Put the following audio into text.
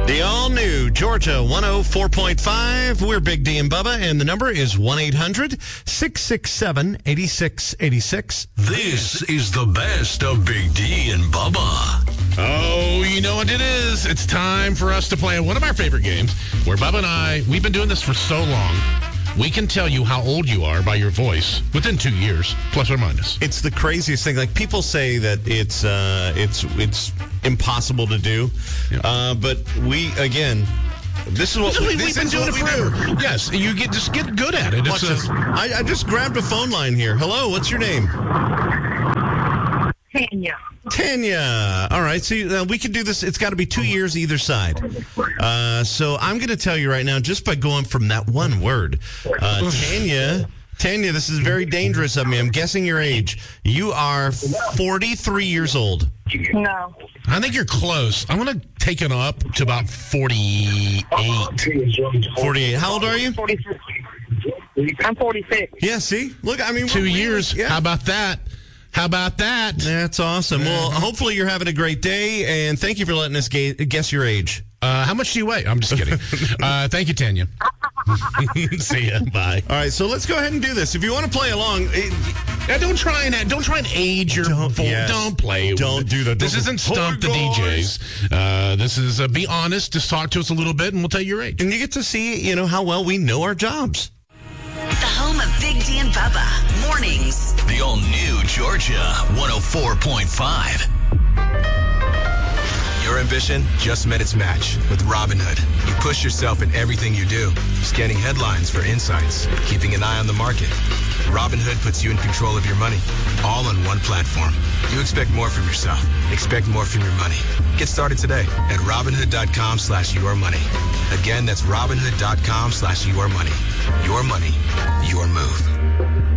The all-new Georgia 104.5. We're Big D and Bubba, and the number is 1-800-667-8686. This is the best of Big D and Bubba. Oh, you know what it is. It's time for us to play one of our favorite games where Bubba and I, we've been doing this for so long, we can tell you how old you are by your voice within 2 years, plus or minus. It's the craziest thing. Like, people say that it's impossible to do, but we, again... This is what we've been doing it forever. Yes, you just get good at it. Watch this. I just grabbed a phone line here. Hello, what's your name? Tanya. All right, so we can do this. It's got to be 2 years either side. So I'm going to tell you right now, just by going from that one word, Tanya, this is very dangerous of me. I'm guessing your age. You are 43 years old. No. I think you're close. I want to take it up to about 48. 48. How old are you? 46. I'm 46. Yeah, see? Look, I mean... 2 years. Yeah. How about that? That's awesome. Well, hopefully you're having a great day, and thank you for letting us guess your age. How much do you weigh? I'm just kidding. Thank you, Tanya. See ya. Bye. All right, so let's go ahead and do this. If you want to play along, don't try and age your voice. Yes. Don't play. Don't do that. This isn't Stump the DJs. This is be honest. Just talk to us a little bit, and we'll tell you your age. And you get to see, how well we know our jobs. The home of Big D and Bubba. Mornings. The all-new Georgia 104.5. Your ambition just met its match with Robinhood. You push yourself in everything you do, scanning headlines for insights, keeping an eye on the market. Robinhood puts you in control of your money, all on one platform. You expect more from yourself. Expect more from your money. Get started today at Robinhood.com/yourmoney. Again, that's Robinhood.com/yourmoney. Your money